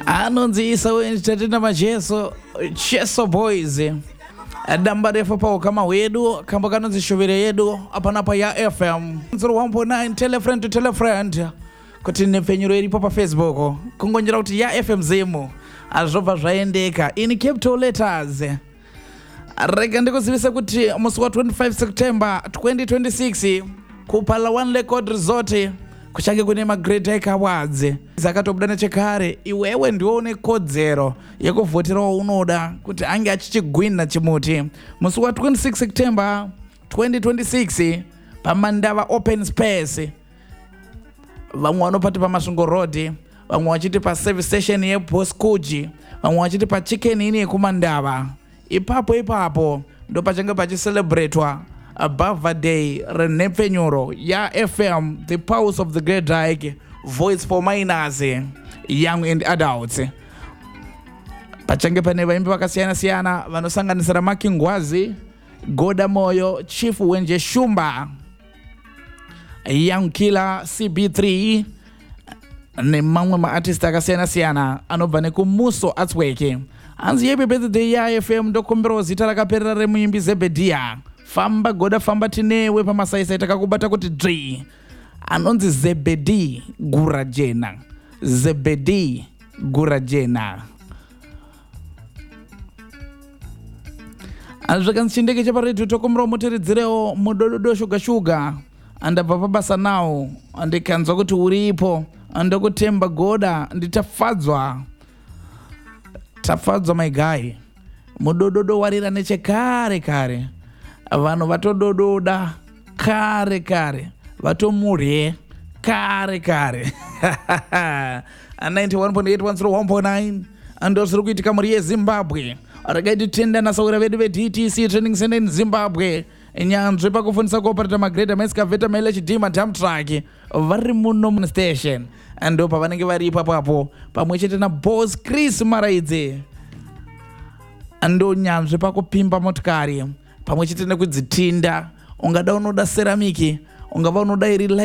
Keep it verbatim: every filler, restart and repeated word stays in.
anonzi isaweni tatina majeso Cheso Boys damba refu pa kama wedu kamba kanonzi shuvire yedu apana pa ya F M zero one point nine telefriend to telefriend kuti nepfenyuro iripo pa Facebook kungonjera kuti ya F M zimu azvobva zvaendeka in capital letters. Rega ndikuzivisa kuti musi wa twenty-five September twenty twenty-six kupala One Record Resort kuchange kune maGreat Hike Awards zakatobudana chekare iwewe ndiwo une kodzero yekuvhotera unoda kuti ange achichigwina chimuti musi wa twenty-six September twenty twenty-six pamandava open space. Vamwe vanopati paMasvingo Road, vamwe vachiti pa service station yeBoskuji, vamwe vachiti pa chicken inn yekumandava. Ipapo ipapo ndo pachange pachicelebratewa above day renepfenyuro ya F M, the pulse of the Great Hike, voice for minors, young and adults. Pachange pane vaimbi vakasiyana siyana vanosanganisira Maki Ngwazi, Goda Moyo, Chief Wenje Shumba, Young Killer, C B three, ne mamwe ma artist akasiyana siyana anobva nekumuso atsweke. Anzi happy birthday ya F M ndokumbiro zita rakaperera remuimbi Zebedia. Famba Goda famba tinewe pamasaisa takakubata kuti dri. Anonzi Zebedi Gurajena. Zebedi Gurajena. Anzvakanchindeke chaparetu tokumbiro mutiridzireo mudododo shuga shuga. Andabva pabasa nawo andikanzwa kuti uripo andokutemba Goda nditafadzwa tafadzwa my guy mudododo warira nechekare kare vanhu vatodododa kare kare vatomurye kare kare ninety-one point eight one zero one point nine andosiri kuitika muri yeZimbabwe rakaititenda nasaura vedu ve-D T C Training Center in Zimbabwe nyanzvi pakufundisa kuoperata maGreat Excavator maile chidhima dump truck vari muno station ando pavanenge vari ipapo apo pamwe chete na Boss Chris Maraidze ando nyanzvi pakupimba motikari pamwe chete nekudzitinda ungada unoda ceramiki ungava unoda iri